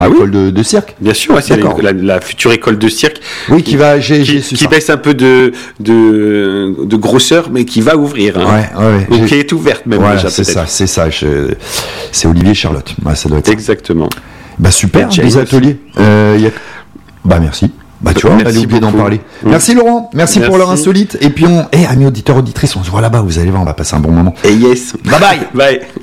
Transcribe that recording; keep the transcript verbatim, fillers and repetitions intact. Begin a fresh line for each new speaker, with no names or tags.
Ah
école
oui
de, de cirque.
Bien sûr, ouais, c'est
D'accord.
la, la, la future école de cirque.
Oui, qui va, j'ai,
qui,
j'ai su
qui
ça.
baisse un peu de, de, de grosseur, mais qui va ouvrir. Hein.
Ouais, ouais, ouais.
Ou qui est ouverte même
Voilà,
déjà
c'est
peut-être.
ça, c'est ça. Je... C'est Olivier Charlotte. Ouais, ça doit être ça.
Exactement.
Bah super,
Et Jane
des
aussi.
ateliers. Euh, y a... Bah merci. Bah tu vois, on
Merci
a oublié d'en
beaucoup.
parler.
Mmh.
Merci Laurent, merci,
Merci.
pour l'heure insolite. Et puis on, eh amis auditeurs auditrices, on se voit là-bas. Vous allez voir, on va passer un bon moment.
Et yes.
Bye bye.
Bye.